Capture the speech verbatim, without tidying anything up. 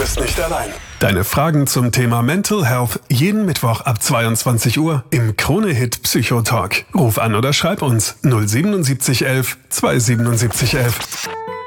bist nicht allein. Deine Fragen zum Thema Mental Health jeden Mittwoch ab zweiundzwanzig Uhr im Krone-Hit Psychotalk. Ruf an oder schreib uns null sieben sieben eins eins zwei sieben sieben eins eins.